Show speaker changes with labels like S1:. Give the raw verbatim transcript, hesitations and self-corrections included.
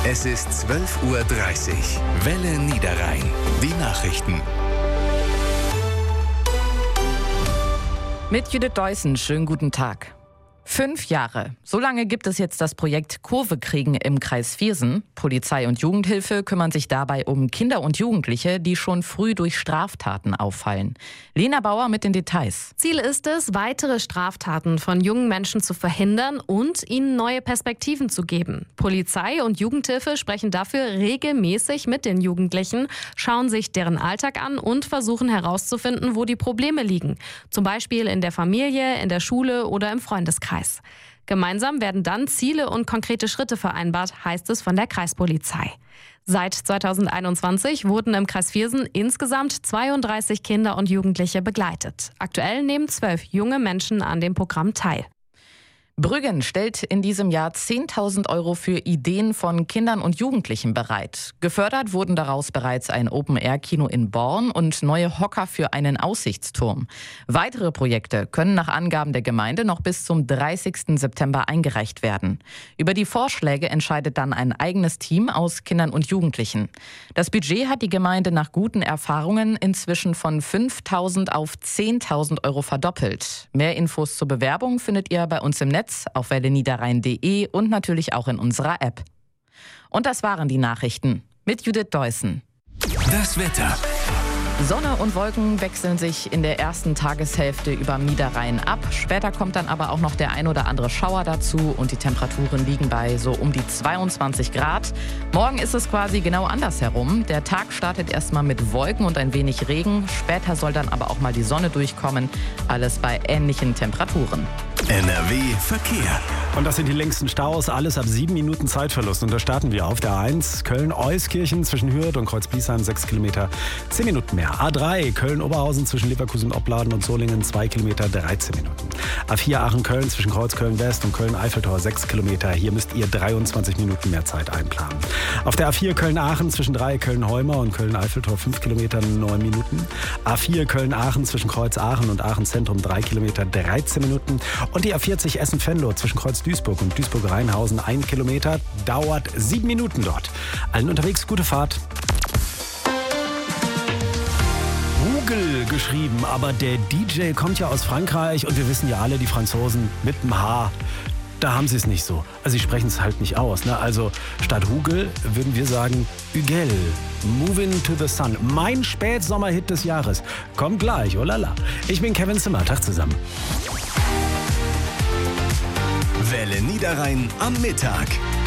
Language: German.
S1: Es ist zwölf Uhr dreißig. Welle Niederrhein. Die Nachrichten.
S2: Mit Judith Deussen, schönen guten Tag. Fünf Jahre. So lange gibt es jetzt das Projekt Kurve kriegen im Kreis Viersen. Polizei und Jugendhilfe kümmern sich dabei um Kinder und Jugendliche, die schon früh durch Straftaten auffallen. Lena Bauer mit den Details.
S3: Ziel ist es, weitere Straftaten von jungen Menschen zu verhindern und ihnen neue Perspektiven zu geben. Polizei und Jugendhilfe sprechen dafür regelmäßig mit den Jugendlichen, schauen sich deren Alltag an und versuchen herauszufinden, wo die Probleme liegen. Zum Beispiel in der Familie, in der Schule oder im Freundeskreis. Gemeinsam werden dann Ziele und konkrete Schritte vereinbart, heißt es von der Kreispolizei. Seit zweitausendeinundzwanzig wurden im Kreis Viersen insgesamt zweiunddreißig Kinder und Jugendliche begleitet. Aktuell nehmen zwölf junge Menschen an dem Programm teil.
S2: Brüggen stellt in diesem Jahr zehntausend Euro für Ideen von Kindern und Jugendlichen bereit. Gefördert wurden daraus bereits ein Open-Air-Kino in Born und neue Hocker für einen Aussichtsturm. Weitere Projekte können nach Angaben der Gemeinde noch bis zum dreißigsten September eingereicht werden. Über die Vorschläge entscheidet dann ein eigenes Team aus Kindern und Jugendlichen. Das Budget hat die Gemeinde nach guten Erfahrungen inzwischen von fünftausend auf zehntausend Euro verdoppelt. Mehr Infos zur Bewerbung findet ihr bei uns im Netz auf welle niederrhein punkt de und natürlich auch in unserer App. Und das waren die Nachrichten mit Judith Deussen.
S1: Das Wetter.
S2: Sonne und Wolken wechseln sich in der ersten Tageshälfte über Niederrhein ab. Später kommt dann aber auch noch der ein oder andere Schauer dazu und die Temperaturen liegen bei so um die zweiundzwanzig Grad. Morgen ist es quasi genau andersherum. Der Tag startet erstmal mit Wolken und ein wenig Regen. Später soll dann aber auch mal die Sonne durchkommen. Alles bei ähnlichen Temperaturen.
S1: N R W Verkehr.
S4: Und das sind die längsten Staus, alles ab sieben Minuten Zeitverlust. Und da starten wir auf der A eins Köln-Euskirchen zwischen Hürth und Kreuzbliesheim sechs Kilometer, zehn Minuten mehr. A drei Köln-Oberhausen zwischen Leverkusen-Opladen und Solingen zwei Kilometer, dreizehn Minuten. A vier Aachen-Köln zwischen Kreuzköln-West und Köln-Eiffeltor sechs Kilometer. Hier müsst ihr dreiundzwanzig Minuten mehr Zeit einplanen. Auf der A vier Köln-Aachen zwischen drei Köln-Heumer und Köln-Eiffeltor fünf Kilometer, neun Minuten. A vier Köln-Aachen zwischen Kreuz-Aachen und Aachen-Zentrum drei Kilometer, dreizehn Minuten. Und die A vierzig Essen-Venlo zwischen Kreuz-Duisburg und Duisburg-Rheinhausen ein Kilometer, dauert sieben Minuten dort. Allen unterwegs gute Fahrt. Hugel geschrieben, aber der D J kommt ja aus Frankreich und wir wissen ja alle, die Franzosen mit dem H, da haben sie es nicht so. Also sie sprechen es halt nicht aus. Ne? Also statt Hugel würden wir sagen Hugel. Moving to the Sun. Mein Spätsommerhit des Jahres. Kommt gleich, oh lala. Ich bin Kevin Zimmer. Tag zusammen.
S1: Welle Niederrhein am Mittag.